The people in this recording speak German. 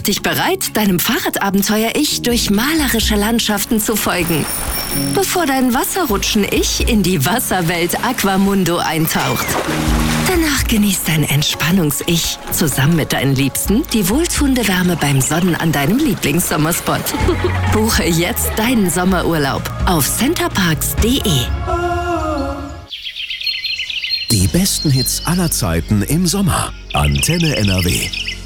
dich bereit, deinem Fahrradabenteuer-Ich durch malerische Landschaften zu folgen, bevor dein Wasserrutschen-Ich in die Wasserwelt Aquamundo eintaucht. Danach genießt dein Entspannungs-Ich zusammen mit deinen Liebsten die wohltuende Wärme beim Sonnen an deinem Lieblingssommerspot. Buche jetzt deinen Sommerurlaub auf centerparks.de. Die besten Hits aller Zeiten im Sommer. Antenne NRW.